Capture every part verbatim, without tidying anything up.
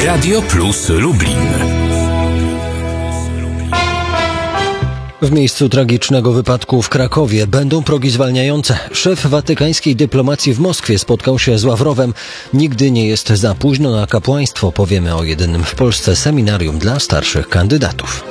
Radio Plus Lublin. W miejscu tragicznego wypadku w Krakowie będą progi zwalniające. Szef watykańskiej dyplomacji w Moskwie spotkał się z Ławrowem. Nigdy nie jest za późno na kapłaństwo. Powiemy o jedynym w Polsce seminarium dla starszych kandydatów.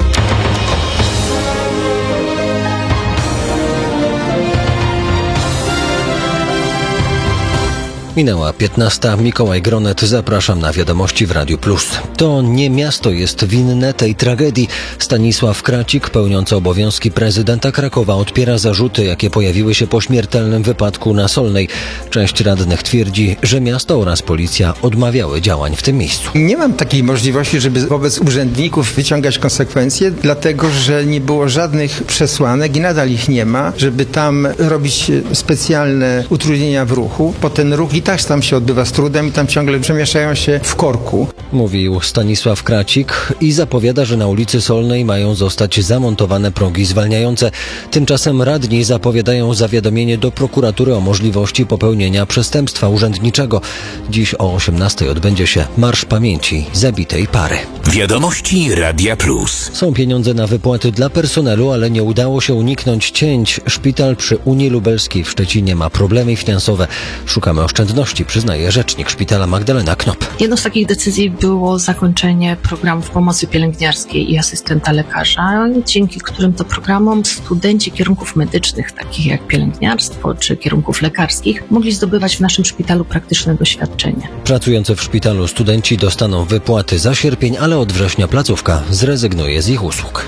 Minęła piętnasta. Mikołaj Gronet, zapraszam na wiadomości w Radiu Plus. To nie miasto jest winne tej tragedii. Stanisław Kracik, pełniący obowiązki prezydenta Krakowa, odpiera zarzuty, jakie pojawiły się po śmiertelnym wypadku na Solnej. Część radnych twierdzi, że miasto oraz policja odmawiały działań w tym miejscu. Nie mam takiej możliwości, żeby wobec urzędników wyciągać konsekwencje, dlatego że nie było żadnych przesłanek i nadal ich nie ma, żeby tam robić specjalne utrudnienia w ruchu, bo ten ruch i tak tam się odbywa z trudem i tam ciągle przemieszczają się w korku. Mówił Stanisław Kracik i zapowiada, że na ulicy Solnej mają zostać zamontowane progi zwalniające. Tymczasem radni zapowiadają zawiadomienie do prokuratury o możliwości popełnienia przestępstwa urzędniczego. Dziś o osiemnastej odbędzie się Marsz Pamięci zabitej pary. Wiadomości Radia Plus. Są pieniądze na wypłaty dla personelu, ale nie udało się uniknąć cięć. Szpital przy Unii Lubelskiej w Szczecinie ma problemy finansowe. Szukamy oszczędności, przyznaje rzecznik szpitala Magdalena Knop. Jedną z takich decyzji było zakończenie programów pomocy pielęgniarskiej i asystenta lekarza, dzięki którym to programom studenci kierunków medycznych, takich jak pielęgniarstwo czy kierunków lekarskich, mogli zdobywać w naszym szpitalu praktyczne doświadczenie. Pracujący w szpitalu studenci dostaną wypłaty za sierpień, ale od września placówka zrezygnuje z ich usług.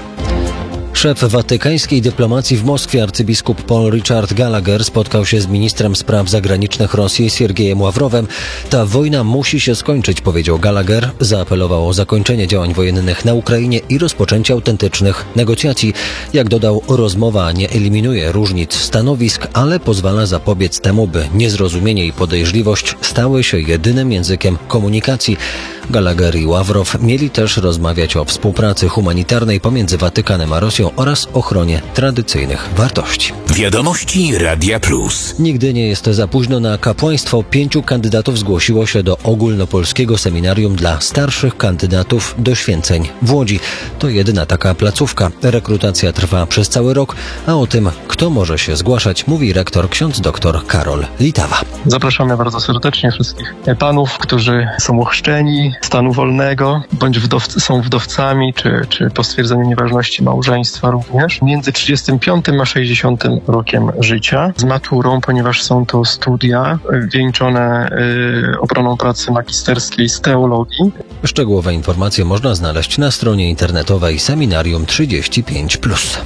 Szef watykańskiej dyplomacji w Moskwie, arcybiskup Paul Richard Gallagher, spotkał się z ministrem spraw zagranicznych Rosji Siergiejem Ławrowem. Ta wojna musi się skończyć, powiedział Gallagher. Zaapelował o zakończenie działań wojennych na Ukrainie i rozpoczęcie autentycznych negocjacji. Jak dodał, rozmowa nie eliminuje różnic stanowisk, ale pozwala zapobiec temu, by niezrozumienie i podejrzliwość stały się jedynym językiem komunikacji. Gallagher i Ławrow mieli też rozmawiać o współpracy humanitarnej pomiędzy Watykanem a Rosją oraz ochronie tradycyjnych wartości. Wiadomości Radia Plus. Nigdy nie jest za późno na kapłaństwo. Pięciu kandydatów zgłosiło się do ogólnopolskiego seminarium dla starszych kandydatów do święceń w Łodzi. To jedyna taka placówka. Rekrutacja trwa przez cały rok, a o tym, kto może się zgłaszać, mówi rektor ksiądz dr Karol Litawa. Zapraszamy bardzo serdecznie wszystkich panów, którzy są ochrzczeni stanu wolnego, bądź wdowcy, są wdowcami, czy, czy po stwierdzeniu nieważności małżeństwa również, między trzydziestym piątym a sześćdziesiątym rokiem życia, z maturą, ponieważ są to studia wieńczone y, obroną pracy magisterskiej z teologii. Szczegółowe informacje można znaleźć na stronie internetowej Seminarium trzydzieści pięć plus.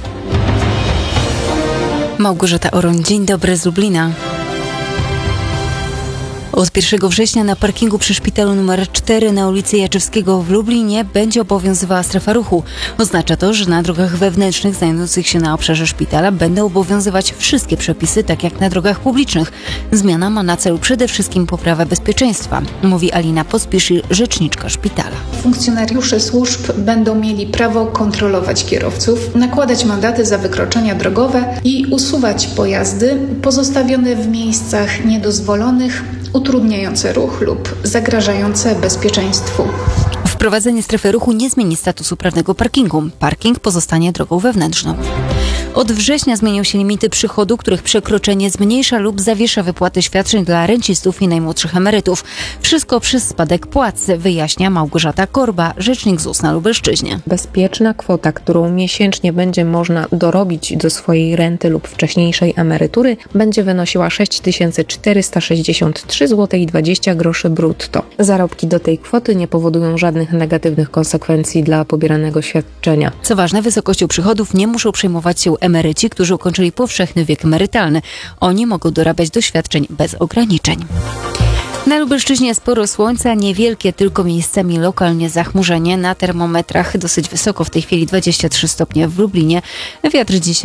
Małgorzata Oroń, dzień dobry z Lublina. Od pierwszego września na parkingu przy szpitalu numer cztery na ulicy Jaczewskiego w Lublinie będzie obowiązywała strefa ruchu. Oznacza to, że na drogach wewnętrznych znajdujących się na obszarze szpitala będą obowiązywać wszystkie przepisy, tak jak na drogach publicznych. Zmiana ma na celu przede wszystkim poprawę bezpieczeństwa, mówi Alina Pospieszil, rzeczniczka szpitala. Funkcjonariusze służb będą mieli prawo kontrolować kierowców, nakładać mandaty za wykroczenia drogowe i usuwać pojazdy pozostawione w miejscach niedozwolonych, utrudniające ruch lub zagrażające bezpieczeństwu. Wprowadzenie strefy ruchu nie zmieni statusu prawnego parkingu. Parking pozostanie drogą wewnętrzną. Od września zmienią się limity przychodu, których przekroczenie zmniejsza lub zawiesza wypłaty świadczeń dla rencistów i najmłodszych emerytów. Wszystko przez spadek płac, wyjaśnia Małgorzata Korba, rzecznik ZUS na Lubelszczyźnie. Bezpieczna kwota, którą miesięcznie będzie można dorobić do swojej renty lub wcześniejszej emerytury, będzie wynosiła sześć tysięcy czterysta sześćdziesiąt trzy złote i dwadzieścia groszy brutto. Zarobki do tej kwoty nie powodują żadnych negatywnych konsekwencji dla pobieranego świadczenia. Co ważne, wysokością przychodów nie muszą przejmować się emeryci, którzy ukończyli powszechny wiek emerytalny. Oni mogą dorabiać do świadczeń bez ograniczeń. Na Lubelszczyźnie sporo słońca, niewielkie tylko miejscami lokalnie zachmurzenie. Na termometrach dosyć wysoko, w tej chwili dwadzieścia trzy stopnie w Lublinie. Wiatr dzisiaj